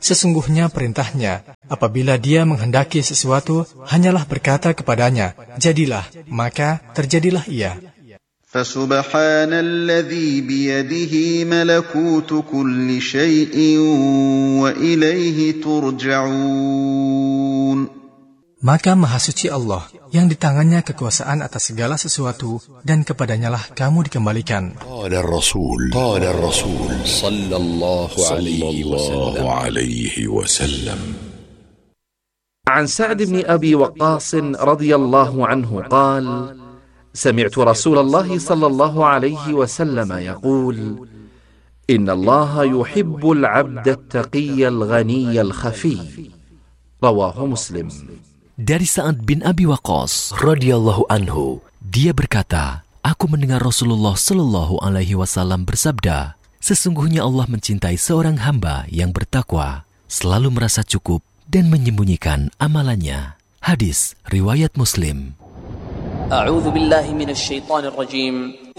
Sesungguhnya perintahnya, apabila dia menghendaki sesuatu, hanyalah berkata kepadanya, jadilah, maka terjadilah ia. فَسُبْحَانَ الَّذِي بِيَدِهِ مَلَكُوتُ كُلِّ شَيْءٍ وَإِلَيْهِ تُرْجَعُونَ. Maka Maha Suci Allah, yang di tangannya kekuasaan atas segala sesuatu, dan kepadanyalah kamu dikembalikan. Qala Rasul sallallahu alaihi wasallam. عن سعد بن أبي وقاص رضي الله عنه قال: سمعت رسول الله صلى الله عليه وسلم يقول: إن الله يحب العبد التقي الغني الخفي. رواه مسلم. Dari Sa'ad bin Abi Waqqas radhiyallahu anhu, dia berkata, aku mendengar Rasulullah sallallahu alaihi wasallam bersabda, sesungguhnya Allah mencintai seorang hamba yang bertakwa, selalu merasa cukup dan menyembunyikan amalannya. Hadis riwayat Muslim. A'udzu billahi minasy syaithanir rajim.